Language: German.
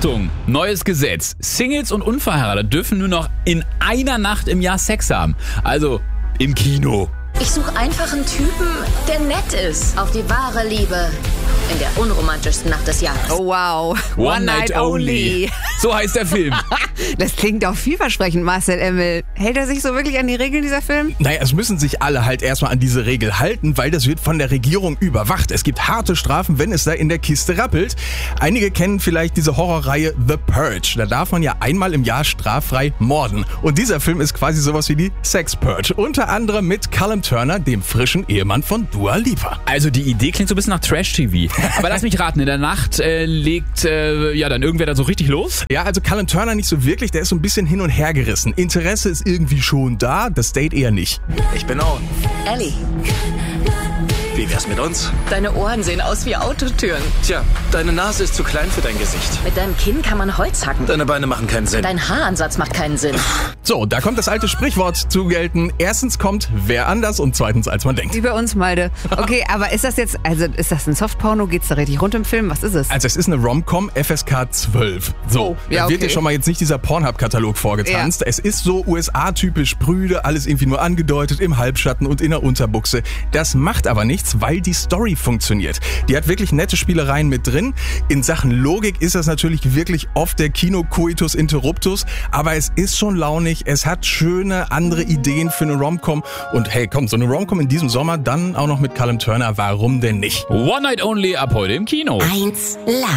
Achtung, neues Gesetz. Singles und Unverheiratete dürfen nur noch in einer Nacht im Jahr Sex haben. Also im Kino. Ich suche einfach einen Typen, der nett ist. Auf die wahre Liebe. In der unromantischsten Nacht des Jahres. Oh wow. One Night Only. So heißt der Film. Das klingt auch vielversprechend, Marcel Emmel. Hält er sich so wirklich an die Regeln, dieser Film? Naja, es müssen sich alle halt erstmal an diese Regel halten, weil das wird von der Regierung überwacht. Es gibt harte Strafen, wenn es da in der Kiste rappelt. Einige kennen vielleicht diese Horrorreihe The Purge. Da darf man ja einmal im Jahr straffrei morden. Und dieser Film ist quasi sowas wie die Sex Purge. Unter anderem mit Callum Turner, dem frischen Ehemann von Dua Lipa. Also die Idee klingt so ein bisschen nach Trash-TV. Aber lass mich raten, in der Nacht legt dann irgendwer da so richtig los? Ja, also Callum Turner nicht so wirklich, der ist so ein bisschen hin und her gerissen. Interesse ist irgendwie schon da, das Date eher nicht. Ich bin Owen. Ellie, Wie wär's mit uns? deine Ohren sehen aus wie Autotüren. Tja, deine Nase ist zu klein für dein Gesicht. Mit deinem Kinn kann man Holz hacken. Deine Beine machen keinen Sinn. Dein Haaransatz macht keinen Sinn. So, da kommt das alte Sprichwort zu gelten. Erstens kommt wer anders und zweitens als man denkt. Wie bei uns, Malde. Okay, aber ist das jetzt, ist das ein Softporno? Geht's da richtig rund im Film? Was ist es? Also es ist eine Rom-Com FSK 12. So, Oh, ja, da wird okay. dir schon mal jetzt nicht dieser Pornhub-Katalog vorgetanzt. Ja. Es ist so USA-typisch Brüde, alles irgendwie nur angedeutet, im Halbschatten und in der Unterbuchse. Das macht aber nichts, weil die Story funktioniert. Die hat wirklich nette Spielereien mit drin. In Sachen Logik ist das natürlich wirklich oft der Kino-Coitus Interruptus, aber es ist schon launig, es hat schöne andere Ideen für eine Rom-Com und hey, komm, so eine Rom-Com in diesem Sommer, dann auch noch mit Callum Turner, warum denn nicht? One Night Only ab heute im Kino. 1 Live.